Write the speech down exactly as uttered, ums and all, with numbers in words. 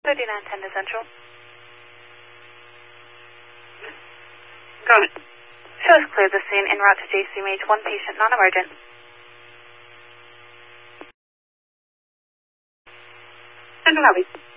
thirty-nine ten to Central. Go ahead. Show us clear the scene en route to J C M H, one patient, non-emergent. Central Copy.